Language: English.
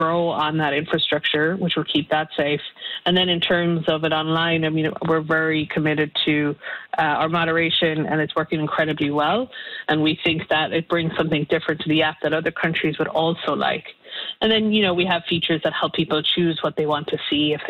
grow on that infrastructure, which will keep that safe. And then in terms of it online, I mean, we're very committed to our moderation, and it's working incredibly well. And we think that it brings something different to the app that other countries would also like. And then, we have features that help people choose what they want to see. If